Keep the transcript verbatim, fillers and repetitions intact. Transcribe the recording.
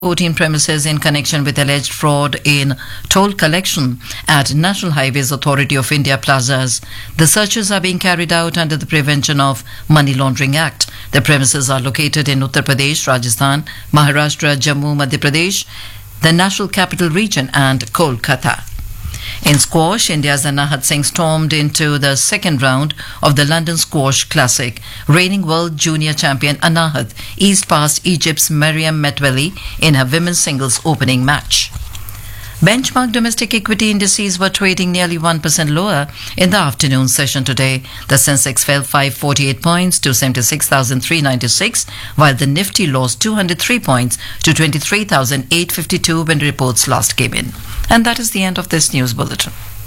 fourteen premises in connection with alleged fraud in toll collection at National Highways Authority of India plazas. The searches are being carried out under the Prevention of Money Laundering Act. The premises are located in Uttar Pradesh, Rajasthan, Maharashtra, Jammu, Madhya Pradesh, the National Capital Region and Kolkata. In squash, India's Anahat Singh stormed into the second round of the London Squash Classic. Reigning world junior champion Anahat eased past Egypt's Mariam Metweli in her women's singles opening match. Benchmark domestic equity indices were trading nearly one percent lower in the afternoon session today. The Sensex fell five hundred forty-eight points to seventy-six thousand three hundred ninety-six, while the Nifty lost two hundred three points to twenty-three thousand eight hundred fifty-two when reports last came in. And that is the end of this news bulletin.